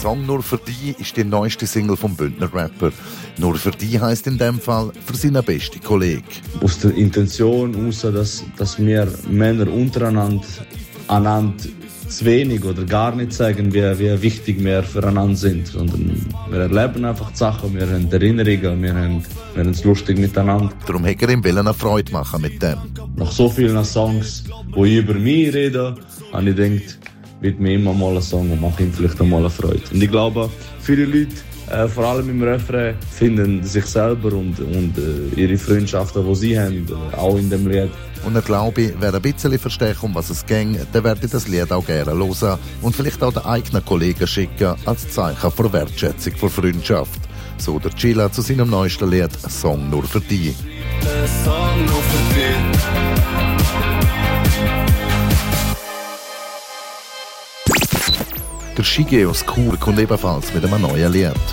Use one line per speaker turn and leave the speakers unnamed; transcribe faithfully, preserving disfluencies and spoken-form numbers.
Song «Nur für dich» ist die neueste Single vom Bündner Rapper. «Nur für dich» heisst in dem Fall «für seinen besten Kollegen».
Aus der Intention heraus, dass, dass wir Männer untereinander einander zu wenig oder gar nicht sagen, wie, wie wichtig wir füreinander sind. Sondern wir erleben einfach die Sachen, wir haben Erinnerungen, wir haben, wir haben es lustig miteinander.
Darum hätte er ihm eine Freude machen mit dem.
Nach so vielen Songs, die über mich reden, habe ich gedacht, wird mir immer mal ein Song und mache ihm vielleicht auch mal eine Freude. Und ich glaube, viele Leute, äh, vor allem im Refrain, finden sich selber und, und äh, ihre Freundschaften, die sie haben, äh, auch in dem Lied.
Und ich glaube, wer ein bisschen versteht, um was es ging, der werde das Lied auch gerne hören und vielleicht auch den eigenen Kollegen schicken, als Zeichen für Wertschätzung, für Freundschaft. So der Chilla zu seinem neuesten Lied «Song nur für dich».
Ein Song nur für dich.
Der Shigeo aus Chur kommt ebenfalls mit einem neuen Lied.